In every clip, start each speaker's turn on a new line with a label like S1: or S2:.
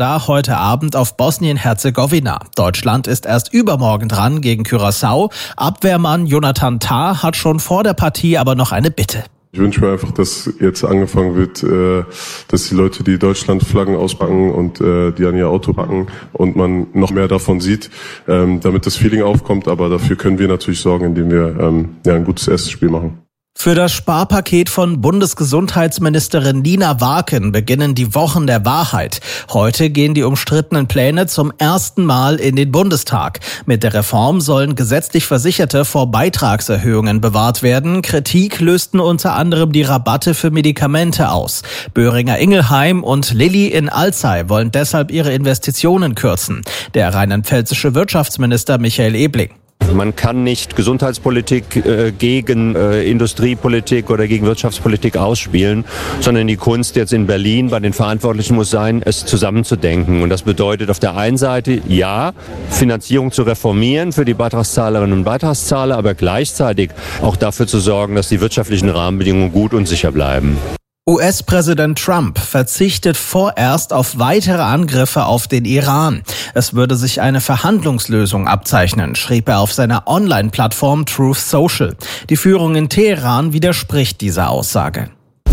S1: Da heute Abend auf Bosnien-Herzegowina. Deutschland ist erst übermorgen dran gegen Curaçao. Abwehrmann Jonathan Tah hat schon vor der Partie aber noch eine Bitte.
S2: Ich wünsche mir einfach, dass jetzt angefangen wird, dass die Leute die Deutschlandflaggen auspacken und die an ihr Auto packen und man noch mehr davon sieht, damit das Feeling aufkommt. Aber dafür können wir natürlich sorgen, indem wir ein gutes erstes Spiel machen.
S1: Für das Sparpaket von Bundesgesundheitsministerin Nina Warken beginnen die Wochen der Wahrheit. Heute gehen die umstrittenen Pläne zum ersten Mal in den Bundestag. Mit der Reform sollen gesetzlich Versicherte vor Beitragserhöhungen bewahrt werden. Kritik lösten unter anderem die Rabatte für Medikamente aus. Böhringer-Ingelheim und Lilly in Alzey wollen deshalb ihre Investitionen kürzen. Der rheinland-pfälzische Wirtschaftsminister Michael Ebling.
S3: Man kann nicht Gesundheitspolitik gegen Industriepolitik oder gegen Wirtschaftspolitik ausspielen, sondern die Kunst jetzt in Berlin bei den Verantwortlichen muss sein, es zusammenzudenken. Und das bedeutet auf der einen Seite, ja, Finanzierung zu reformieren für die Beitragszahlerinnen und Beitragszahler, aber gleichzeitig auch dafür zu sorgen, dass die wirtschaftlichen Rahmenbedingungen gut und sicher bleiben.
S1: US-Präsident Trump verzichtet vorerst auf weitere Angriffe auf den Iran. Es würde sich eine Verhandlungslösung abzeichnen, schrieb er auf seiner Online-Plattform Truth Social. Die Führung in Teheran widerspricht dieser Aussage.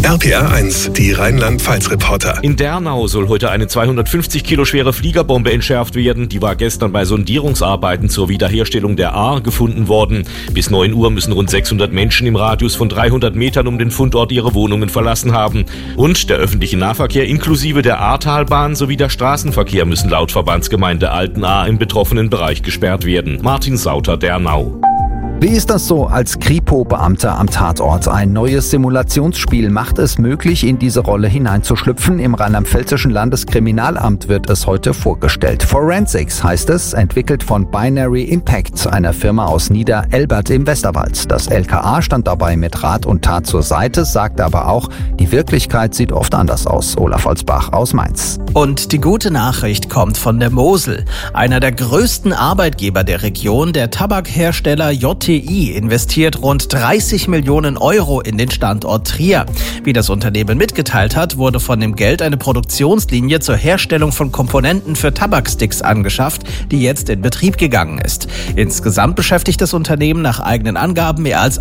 S4: RPR1, die Rheinland-Pfalz-Reporter.
S5: In Dernau soll heute eine 250 Kilo schwere Fliegerbombe entschärft werden. Die war gestern bei Sondierungsarbeiten zur Wiederherstellung der Ahr gefunden worden. Bis 9 Uhr müssen rund 600 Menschen im Radius von 300 Metern um den Fundort ihre Wohnungen verlassen haben. Und der öffentliche Nahverkehr inklusive der Ahrtalbahn sowie der Straßenverkehr müssen laut Verbandsgemeinde Altenahr im betroffenen Bereich gesperrt werden. Martin Sauter, Dernau.
S6: Wie ist das so als Kripo-Beamter am Tatort? Ein neues Simulationsspiel macht es möglich, in diese Rolle hineinzuschlüpfen. Im rheinland-pfälzischen Landeskriminalamt wird es heute vorgestellt. Forensics heißt es, entwickelt von Binary Impact, einer Firma aus Nieder-Elbert im Westerwald. Das LKA stand dabei mit Rat und Tat zur Seite, sagte aber auch, die Wirklichkeit sieht oft anders aus. Olaf Holzbach aus Mainz.
S1: Und die gute Nachricht kommt von der Mosel. Einer der größten Arbeitgeber der Region, der Tabakhersteller JTI, investiert rund 30 Millionen Euro in den Standort Trier. Wie das Unternehmen mitgeteilt hat, wurde von dem Geld eine Produktionslinie zur Herstellung von Komponenten für Tabaksticks angeschafft, die jetzt in Betrieb gegangen ist. Insgesamt beschäftigt das Unternehmen nach eigenen Angaben mehr als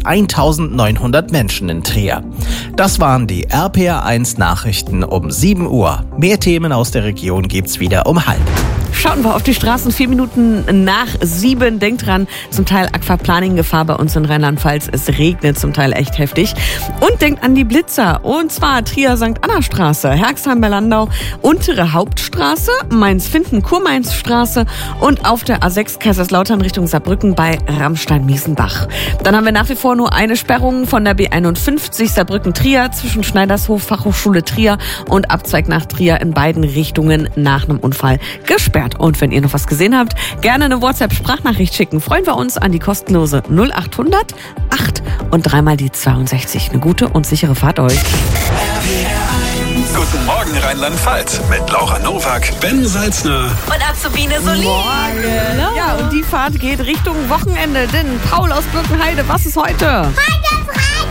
S1: 1900 Menschen in Trier. Das waren die RPR1 Nachrichten um 7 Uhr. Mehr Themen aus der Region gibt's wieder um 6:30.
S7: Schauen wir auf die Straßen, 4 Minuten nach 7. Denkt dran, zum Teil Aquaplaning-Gefahr bei uns in Rheinland-Pfalz. Es regnet zum Teil echt heftig. Und denkt an die Blitzer. Und zwar Trier-St. Anna-Straße, Herxheim-Berlandau, Untere Hauptstraße, Mainz-Finden-Kurmainz-Straße und auf der A6 Kaiserslautern Richtung Saarbrücken bei Rammstein-Miesenbach. Dann haben wir nach wie vor nur eine Sperrung von der B51 Saarbrücken-Trier zwischen Schneidershof, Fachhochschule Trier und Abzweig nach Trier in beiden Richtungen nach einem Unfall gesperrt. Und wenn ihr noch was gesehen habt, gerne eine WhatsApp-Sprachnachricht schicken. Freuen wir uns an die kostenlose 0800 8 und 3 mal die 62. Eine gute und sichere Fahrt euch.
S4: Guten Morgen Rheinland-Pfalz mit Laura Nowak, Ben Salzner
S7: Und Azubine Solin. Ja, und die Fahrt geht Richtung Wochenende, denn Paul aus Birkenheide, was ist heute?
S8: Heute